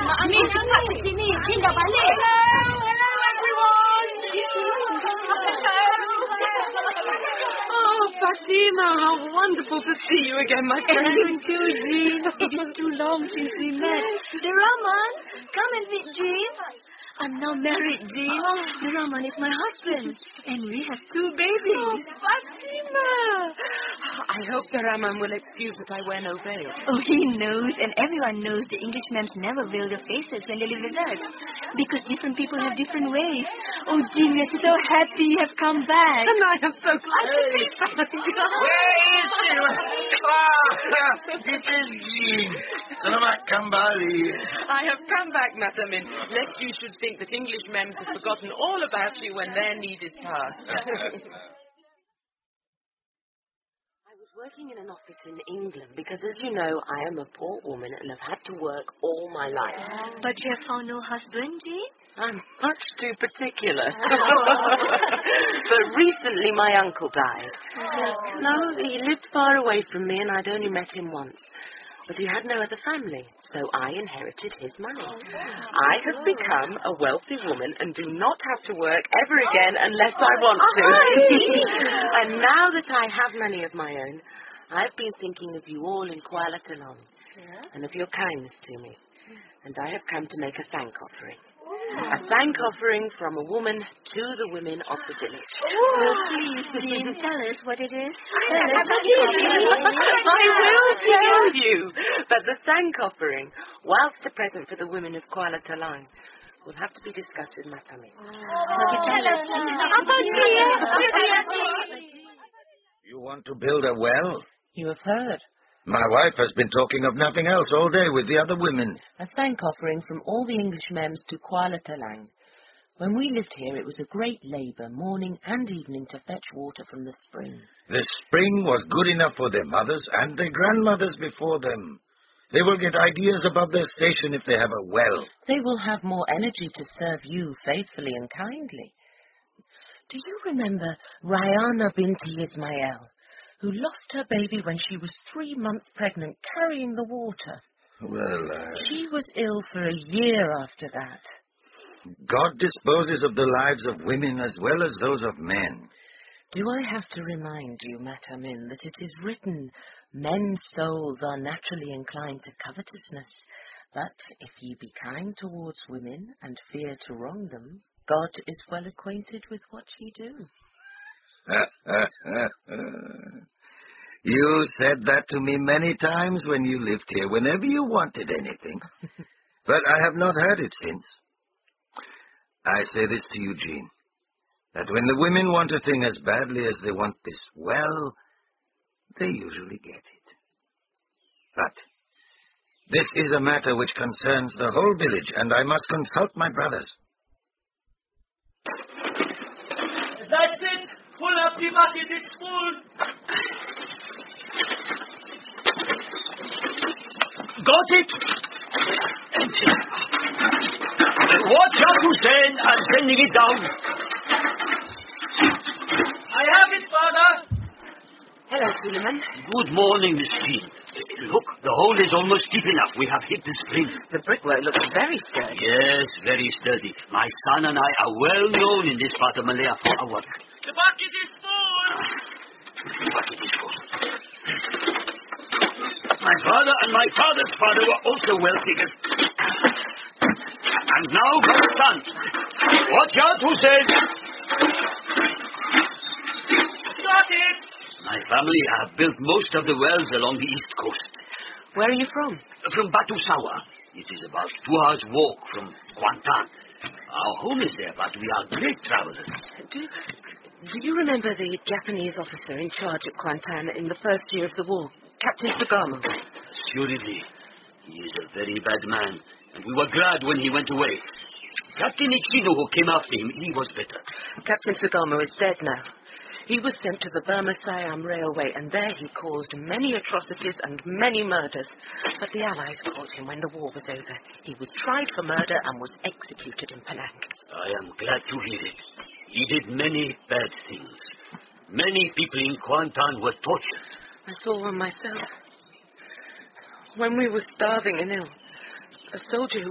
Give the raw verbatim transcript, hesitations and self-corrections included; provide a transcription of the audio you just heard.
Amin, cepat ke sini. Jin dah balik. Hello, hello everyone. Oh, Fatima, how wonderful to see you again, my friend. You too, Jean. It is too long since we met. Deraman, come and meet Jean. I'm now married, Jean. Oh. Deraman is my husband. And we have two babies. Oh, Fatima. I hope Deraman will excuse that I wear no veil. Oh, he knows, and everyone knows the Englishmen never veil their faces when they live with us. Because different people have different ways. Oh, Jean, we're so happy you have come back. And I am so glad to be back. Where is she? Ah, it is Jean. Selamat kembali. I have come back, Matamin, lest you should think that English mems have forgotten all about you when their need is past. I was working in an office in England because, as you know, I am a poor woman and have had to work all my life. But you have found no husband, Jean? I'm much too particular. But recently my uncle died. No, he lived far away from me and I'd only met him once. But he had no other family, so I inherited his money. I have become a wealthy woman and do not have to work ever again unless I want to. And now that I have money of my own, I've been thinking of you all in Kuala Lumpur and of your kindness to me. And I have come to make a thank offering. A thank offering from a woman to the women of the village. Oh, please, Jean, tell us what it is. I will tell you. But the thank offering, whilst a present for the women of Kuala Talang, will have to be discussed with Matami. You want to build a well? You have heard. My wife has been talking of nothing else all day with the other women. A thank offering from all the English mems to Kuala Talang. When we lived here, it was a great labour, morning and evening, to fetch water from the spring. The spring was good enough for their mothers and their grandmothers before them. They will get ideas above their station if they have a well. They will have more energy to serve you faithfully and kindly. Do you remember Rayana binti Ismail, who lost her baby when she was three months pregnant, carrying the water? Well, uh... She was ill for a year after that. God disposes of the lives of women as well as those of men. Do I have to remind you, Matamin, that it is written, men's souls are naturally inclined to covetousness, but if ye be kind towards women and fear to wrong them, God is well acquainted with what ye do. You said that to me many times when you lived here, whenever you wanted anything. But I have not heard it since. I say this to you, Jean, that when the women want a thing as badly as they want this well, they usually get it. But this is a matter which concerns the whole village, and I must consult my brothers. That's it. Full up the bucket. It's full. Got it. Empty. Watch out, Hussein. I'm sending it down. I have it, Father. Hello, Suleiman. Good morning, Miss Jean. Look, the hole is almost deep enough. We have hit the spring. The brickwork looks very sturdy. Yes, very sturdy. My son and I are well known in this part of Malaya for our work. The bucket is full. The bucket is full. My father and my father's father were also well diggers. And now my son. Watch out, Hussein. Got it. My family have built most of the wells along the east coast. Where are you from? From Batu Sawa. It is about two hours' walk from Kuantan. Our home is there, but we are great travelers. Do, do you remember the Japanese officer in charge at Kuantan in the first year of the war? Captain Sugamo? Assuredly. He is a very bad man, and we were glad when he went away. Captain Ichino, who came after him, he was better. Captain Sugamo is dead now. He was sent to the Burma-Siam Railway, and there he caused many atrocities and many murders. But the Allies caught him when the war was over. He was tried for murder and was executed in Penang. I am glad to hear it. He did many bad things. Many people in Kuantan were tortured. I saw one myself. When we were starving and ill, a soldier who